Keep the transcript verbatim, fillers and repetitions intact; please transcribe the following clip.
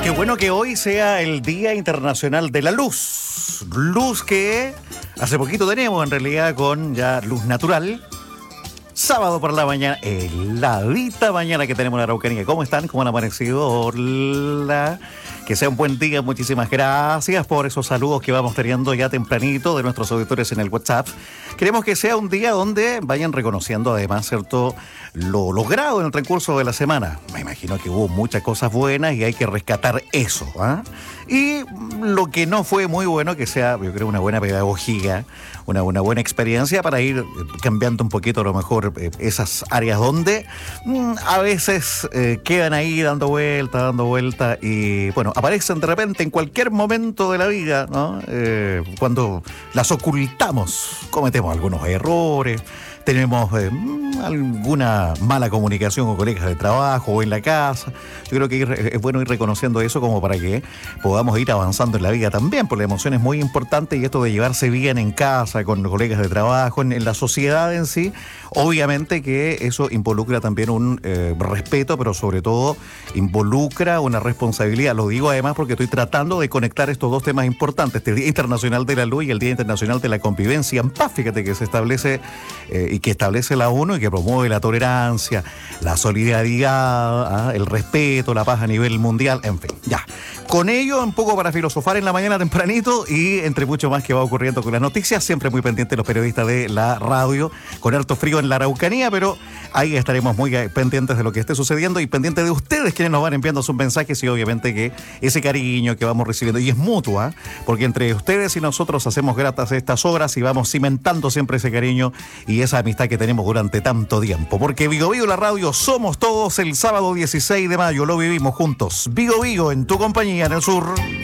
Qué bueno que hoy sea el Día Internacional de la Luz. Luz que hace poquito tenemos en realidad con ya luz natural. Sábado por la mañana, heladita mañana que tenemos en Araucanía. ¿Cómo están? ¿Cómo han amanecido? Hola. Que sea un buen día. Muchísimas gracias por esos saludos que vamos teniendo ya tempranito de nuestros auditores en el WhatsApp. Queremos que sea un día donde vayan reconociendo además, ¿cierto?, lo logrado en el transcurso de la semana. Me imagino que hubo muchas cosas buenas y hay que rescatar eso, ¿eh? Y lo que no fue muy bueno, que sea, yo creo, una buena pedagogía, una, una buena experiencia para ir cambiando un poquito a lo mejor eh, esas áreas donde mm, a veces eh, quedan ahí dando vuelta, dando vuelta y bueno, aparecen de repente en cualquier momento de la vida, ¿no? Eh, cuando las ocultamos, cometemos algunos errores, tenemos eh, alguna mala comunicación con colegas de trabajo o en la casa. Yo creo que es bueno ir reconociendo eso como para que podamos ir avanzando en la vida también, porque la emoción es muy importante y esto de llevarse bien en casa, con los colegas de trabajo, en, en la sociedad en sí, obviamente que eso involucra también un eh, respeto, pero sobre todo involucra una responsabilidad. Lo digo además porque estoy tratando de conectar estos dos temas importantes, este Día Internacional de la Luz y el Día Internacional de la Convivencia en Paz. Fíjate que se establece eh, y que establece la ONU y que promueve la tolerancia, la solidaridad, ¿ah? el respeto, la paz a nivel mundial, en fin, ya. Con ello, un poco para filosofar en la mañana tempranito y entre mucho más que va ocurriendo con las noticias, siempre muy pendientes los periodistas de la radio, con harto frío en la Araucanía, pero ahí estaremos muy pendientes de lo que esté sucediendo y pendientes de ustedes quienes nos van enviando sus mensajes y obviamente que ese cariño que vamos recibiendo, y es mutua, porque entre ustedes y nosotros hacemos gratas estas obras y vamos cimentando siempre ese cariño y esa amistad que tenemos durante tanto tiempo, porque Vigo Vigo la radio somos todos. El sábado dieciséis de mayo lo vivimos juntos. Vigo Vigo en tu compañía en el sur.